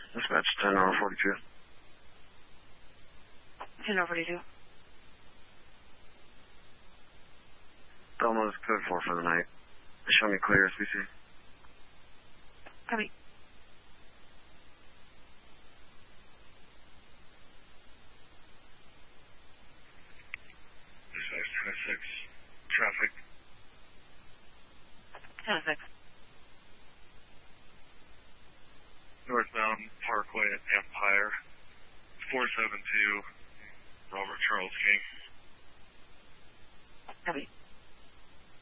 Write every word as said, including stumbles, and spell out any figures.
Dispatch ten over forty-two. ten over forty-two. Belmo's code four for the night. Show me clear, S B C. Copy. Dispatch ten oh six. Traffic. ten oh six. Northbound Parkway at Empire. four seven two. Robert Charles King. Copy.